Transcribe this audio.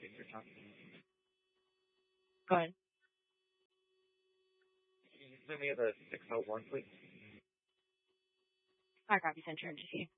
Take your time. Go ahead. Can you send me the 601, please? I copy, sent your emergency.